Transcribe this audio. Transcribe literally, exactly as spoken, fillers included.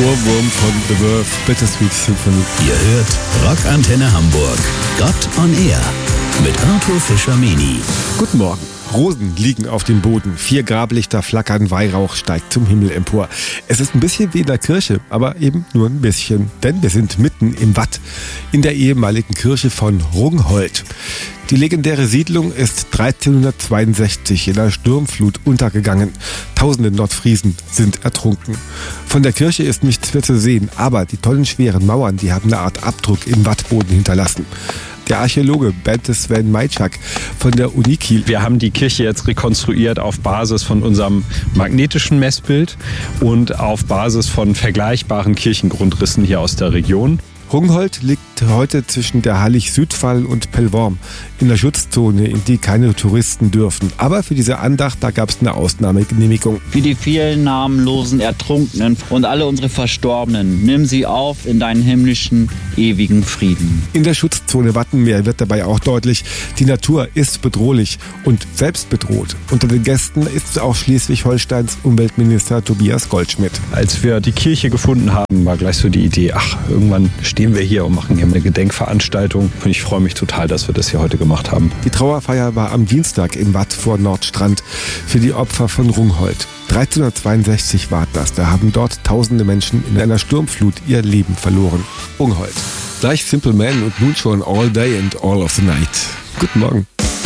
Ohrwurm von The Verve, Bittersweet Symphony. Ihr hört Rockantenne Hamburg. Gott on Air mit Arthur Fischer-Meni. Guten Morgen. Rosen liegen auf dem Boden, vier Grablichter flackern, Weihrauch steigt zum Himmel empor. Es ist ein bisschen wie in der Kirche, aber eben nur ein bisschen, denn wir sind mitten im Watt, in der ehemaligen Kirche von Rungholt. Die legendäre Siedlung ist dreizehnhundertzweiundsechzig in einer Sturmflut untergegangen. Tausende Nordfriesen sind ertrunken. Von der Kirche ist nichts mehr zu sehen, aber die tollen schweren Mauern, die haben eine Art Abdruck im Wattboden hinterlassen. Der Archäologe Bente Sven Majczak von der Uni Kiel. Wir haben die Kirche jetzt rekonstruiert auf Basis von unserem magnetischen Messbild und auf Basis von vergleichbaren Kirchengrundrissen hier aus der Region. Rungholt liegt heute zwischen der Hallig-Südfall und Pellworm in der Schutzzone, in die keine Touristen dürfen. Aber für diese Andacht, da gab es eine Ausnahmegenehmigung. Für die vielen namenlosen Ertrunkenen und alle unsere Verstorbenen, nimm sie auf in deinen himmlischen, ewigen Frieden. In der Schutzzone Wattenmeer wird dabei auch deutlich, die Natur ist bedrohlich und selbst bedroht. Unter den Gästen ist auch Schleswig-Holsteins Umweltminister Tobias Goldschmidt. Als wir die Kirche gefunden haben, war gleich so die Idee, ach, irgendwann stehen wir hier und machen hier eine Gedenkveranstaltung. Und ich freue mich total, dass wir das hier heute gemacht haben. Die Trauerfeier war am Dienstag im Watt vor Nordstrand für die Opfer von Rungholt. dreizehnhundertzweiundsechzig war das. Da haben dort tausende Menschen in einer Sturmflut ihr Leben verloren. Rungholt. Gleich Simple Man und nun schon All Day and All of the Night. Guten Morgen.